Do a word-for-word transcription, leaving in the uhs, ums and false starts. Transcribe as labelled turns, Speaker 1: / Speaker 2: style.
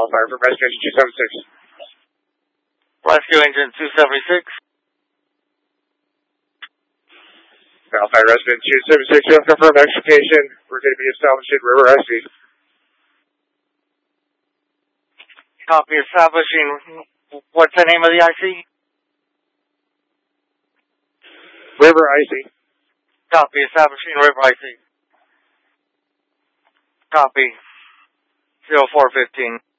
Speaker 1: Fire from Rescue Engine two seventy-six.
Speaker 2: Rescue Engine two seventy-six.
Speaker 1: Cal Fire Rescue Engine two seventy-six, we have confirmed extrication. We're going to be establishing river I C.
Speaker 2: Copy, establishing. What's the name of the I C?
Speaker 1: River I C.
Speaker 2: Copy, establishing river I C. Copy. zero four fifteen.